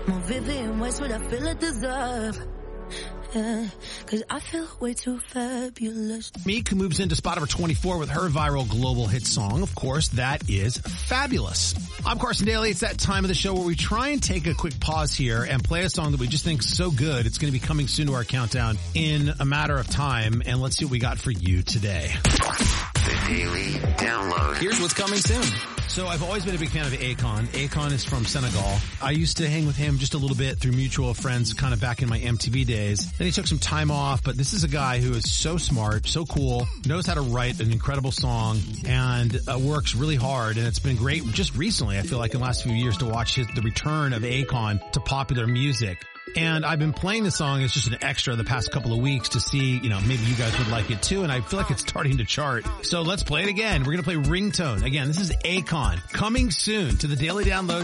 More vivid in ways what I feel I deserve. Yeah, cause I feel way too fabulous. Meek moves into spot number 24 with her viral global hit song. Of course, that is Fabulous. I'm Carson Daly. It's that time of the show where we try and take a quick pause here and play a song that we just think is so good. It's going to be coming soon to our countdown in a matter of time. And let's see what we got for you today. The Daily Download. Here's what's coming soon. So I've always been a big fan of Akon. Akon is from Senegal. I used to hang with him just a little bit through mutual friends kind of back in my MTV days. Then he took some time off, but this is a guy who is so smart, so cool, knows how to write an incredible song, and works really hard. And it's been great just recently, I feel like in the last few years, to watch the return of Akon to popular music. And I've been playing the song as just an extra the past couple of weeks to see, maybe you guys would like it too. And I feel like it's starting to chart. So let's play it again. We're going to play Ringtone. Again, this is Akon coming soon to the Daily Download.